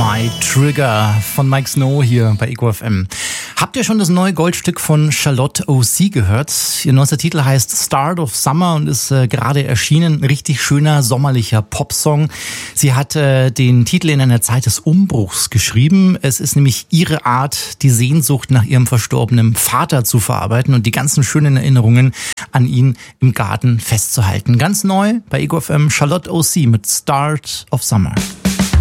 My Trigger von Mike Snow hier bei Ego FM. Habt ihr schon das neue Goldstück von Charlotte O.C. gehört? Ihr neuester Titel heißt Start of Summer und ist gerade erschienen. Ein richtig schöner, sommerlicher Popsong. Sie hat den Titel in einer Zeit des Umbruchs geschrieben. Es ist nämlich ihre Art, die Sehnsucht nach ihrem verstorbenen Vater zu verarbeiten und die ganzen schönen Erinnerungen an ihn im Garten festzuhalten. Ganz neu bei Ego FM, Charlotte O.C. mit Start of Summer.